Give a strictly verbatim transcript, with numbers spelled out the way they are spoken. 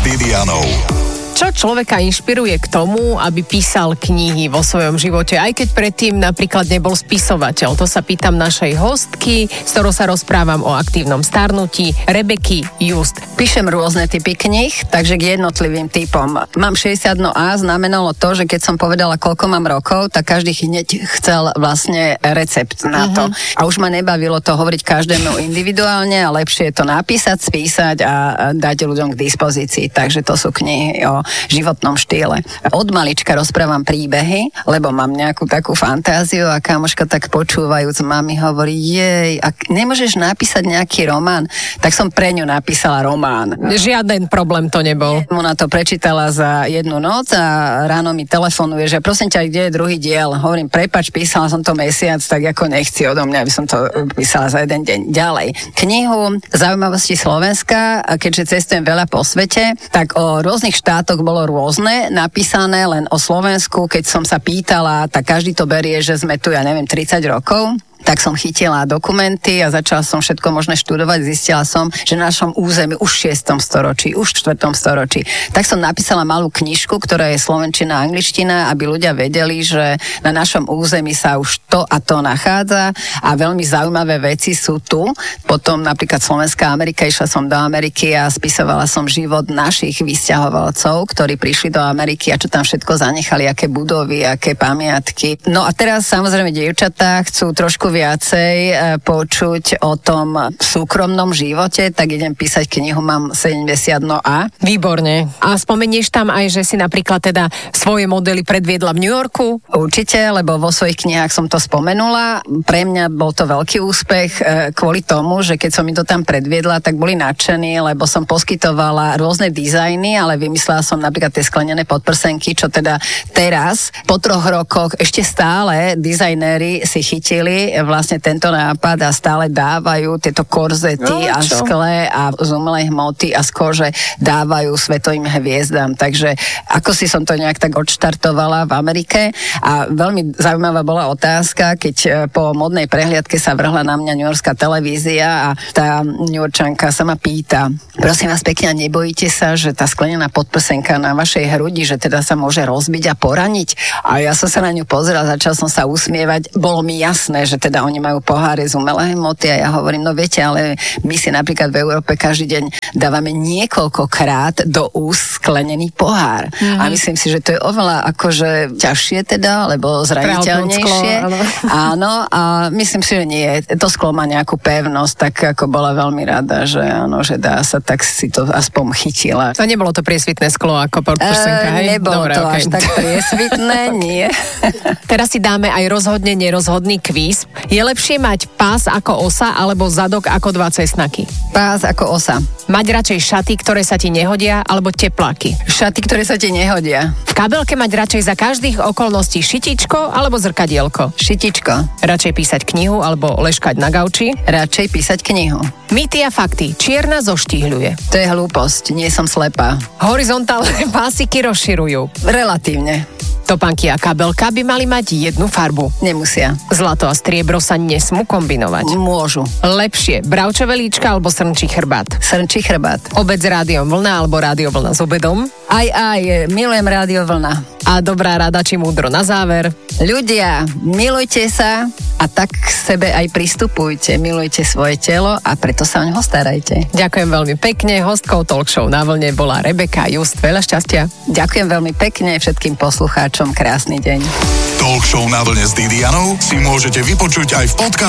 s Didianou. Čo človeka inšpiruje k tomu, aby písal knihy vo svojom živote, aj keď predtým napríklad nebol spisovateľ? To sa pýtam našej hostky, s ktorou sa rozprávam o aktívnom starnutí, Rebeky Just. Píšem rôzne typy kníh, takže k jednotlivým typom. Mám šesťdesiat a znamenalo to, že keď som povedala, koľko mám rokov, tak každý hneď chcel vlastne recept na to. Uh-huh. A už ma nebavilo to hovoriť každému individuálne a lepšie je to napísať, spísať a dať ľuďom k dispozícii. Takže to sú knihy o životnom štýle. Od malička rozprávam príbehy, lebo mám nejakú takú fantáziu a kamoška tak počúvajúc mami hovorí, jej, ak nemôžeš napísať nejaký román, tak som pre ňu napísala román. Žiaden problém to nebol. Ona to prečítala za jednu noc a ráno mi telefonuje, že prosím ťa, kde je druhý diel? Hovorím, prepač, písala som to mesiac, tak ako nechci odo mňa, aby som to písala za jeden deň. Ďalej. Knihu Zaujímavosti Slovenska, keďže cestujem veľa po svete, tak o rôznych štátoch bolo rôzne napísané, len o Slovensku, keď som sa pýtala, tak každý to berie, že sme tu, ja neviem, tridsať rokov. Tak som chytila dokumenty a začala som všetko možné študovať. Zistila som, že na našom území už v šiestom storočí, už v štvrtom storočí. Tak som napísala malú knižku, ktorá je slovenčina a angličtina, aby ľudia vedeli, že na našom území sa už to a to nachádza a veľmi zaujímavé veci sú tu. Potom napríklad Slovenská Amerika, išla som do Ameriky a spisovala som život našich vysťahovalcov, ktorí prišli do Ameriky a čo tam všetko zanechali, aké budovy, aké pamiatky. No a teraz samozrejme dievčatá chcú trošku viacej e, počuť o tom súkromnom živote, tak idem písať knihu, mám sedemdesiat a. Výborne. A spomenieš tam aj, že si napríklad teda svoje modely predviedla v New Yorku? Určite, lebo vo svojich knihách som to spomenula. Pre mňa bol to veľký úspech e, kvôli tomu, že keď som mi to tam predviedla, tak boli nadšení, lebo som poskytovala rôzne dizajny, ale vymyslela som napríklad tie sklenené podprsenky, čo teda teraz, po troch rokoch, ešte stále dizajnéri si chytili vlastne tento nápad a stále dávajú tieto korzety no, a skle a z umelej hmoty a z kože dávajú svetovým hviezdam. Takže ako si som to nejak tak odštartovala v Amerike a veľmi zaujímavá bola otázka, keď po modnej prehliadke sa vrhla na mňa newyorská televízia a tá Newyorčanka sa ma pýta, prosím vás pekne, nebojíte sa, že tá sklenená podprsenka na vašej hrudi, že teda sa môže rozbiť a poraniť? A ja som sa na ňu pozrela, začal som sa usmievať. Bolo mi jasné, že teda oni majú poháre z umelej hmoty a ja hovorím, no viete, ale my si napríklad v Európe každý deň dávame niekoľkokrát do úst sklenený pohár. Mm-hmm. A myslím si, že to je oveľa akože ťažšie teda, lebo zraniteľnejšie. Sklo, áno, a myslím si, že nie. To sklo má nejakú pevnosť, tak ako bola veľmi rada, že áno, že dá sa, tak si to aspoň chytila. To nebolo to priesvitné sklo ako podprsenka, hej? Nebolo Dobre, to okay. až tak priesvitné, nie. Teraz si dáme aj rozhodne nerozhodný kvíz. Je lepšie mať pás ako osa alebo zadok ako dva cesnaky? Pás ako osa. Mať radšej šaty, ktoré sa ti nehodia, alebo tepláky? Šaty, ktoré sa ti nehodia. V kabelke mať radšej za každých okolností šitičko alebo zrkadielko? Šitičko. Radšej písať knihu alebo leškať na gauči? Radšej písať knihu. Mýty a fakty. Čierna zoštíhľuje. To je hlúposť, nie som slepá. Horizontálne pásiky rozširujú. Relatívne. Topánky a kabelka by mali mať jednu farbu. Nemusia. Zlato a striebro sa nesmú kombinovať. Môžu. Lepšie bravčové líčka alebo srnčí chrbát? Srnčí chrbát. Obed s rádiom vlna alebo rádio vlna s obedom? Aj, aj, milujem rádio vlna. A dobrá rada či múdro na záver? Ľudia, milujte sa a tak k sebe aj pristupujte. Milujte svoje telo a preto sa o ňoho starajte. Ďakujem veľmi pekne. Hostkou Talk Show na vlne bola Rebeka Just. Veľa šťastia. Ďakujem veľmi pekne všetkým poslucháčom. Krásny deň. Talk Show na vlne s Didianou si môžete vypočuť aj v podcaste